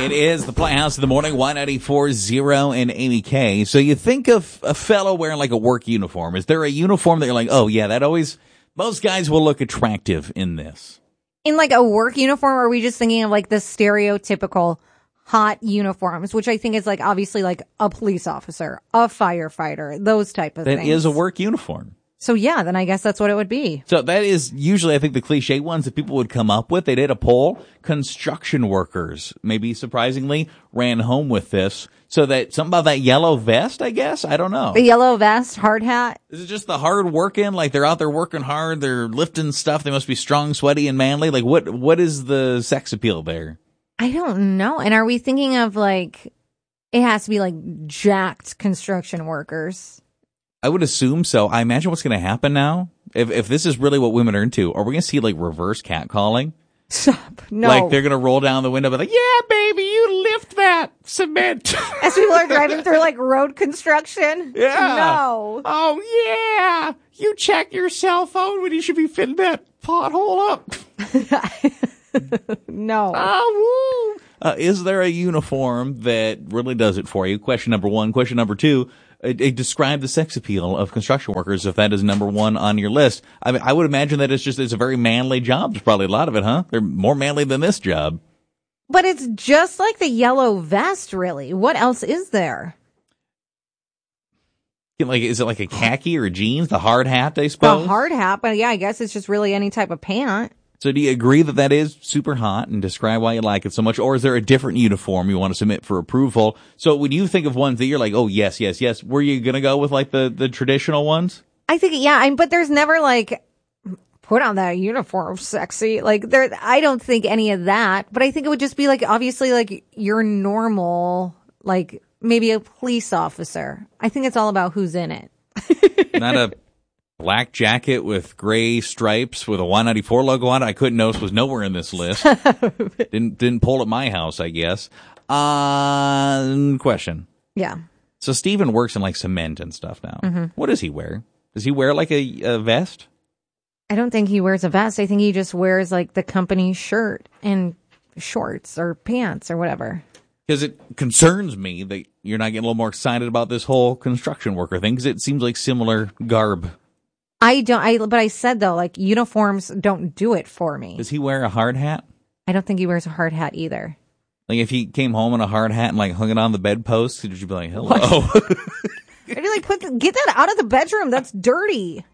It is the Playhouse of the Morning, 194.0 and Amy K. So you think of a fellow wearing like a work uniform. Is there a uniform that you're like, oh yeah, most guys will look attractive in this? In like a work uniform, or are we just thinking of like the stereotypical hot uniforms, which I think is like obviously like a police officer, a firefighter, those type of things. That is a work uniform. So yeah, then I guess that's what it would be. So that is usually, I think, the cliche ones that people would come up with. They did a poll. Construction workers, maybe surprisingly, ran home with this. So that something about that yellow vest, I guess? I don't know. The yellow vest, hard hat. Is it just the hard working? Like they're out there working hard, they're lifting stuff, they must be strong, sweaty, and manly? Like what is the sex appeal there? I don't know. And are we thinking of like, it has to be like jacked construction workers? I would assume so. I imagine what's going to happen now, if this is really what women are into, are we going to see like reverse catcalling? Stop. No. Like they're going to roll down the window and be like, yeah, baby, you lift that cement. As people are driving through like road construction? Yeah. No. Oh, yeah. You check your cell phone when you should be filling that pothole up. No. Oh, woo. Is there a uniform that really does it for you? Question number one. Question number two. Describe the sex appeal of construction workers if that is number one on your list. I mean, I would imagine that it's a very manly job. There's probably a lot of it, huh? They're more manly than this job. But it's just like the yellow vest, really. What else is there? Like, is it like a khaki or jeans? The hard hat, I suppose? The hard hat, but yeah, I guess it's just really any type of pant. So do you agree that that is super hot, and describe why you like it so much? Or is there a different uniform you want to submit for approval? So when you think of ones that you're like, oh, yes, yes, yes, were you going to go with like the traditional ones? I think, yeah, but there's never like, put on that uniform, sexy. Like I don't think any of that, but I think it would just be like, obviously like your normal, like maybe a police officer. I think it's all about who's in it. Not a black jacket with gray stripes with a 194 logo on it. I couldn't notice, was nowhere in this list. Didn't pull at my house, I guess. Question. Yeah. So Steven works in like cement and stuff now. Mm-hmm. What does he wear? Does he wear like a vest? I don't think he wears a vest. I think he just wears like the company shirt and shorts or pants or whatever. Because it concerns me that you're not getting a little more excited about this whole construction worker thing, because it seems like similar garb. But I said though, like uniforms don't do it for me. Does he wear a hard hat? I don't think he wears a hard hat either. Like if he came home in a hard hat and like hung it on the bedpost, would you be like, hello? I'd be like, get that out of the bedroom. That's dirty.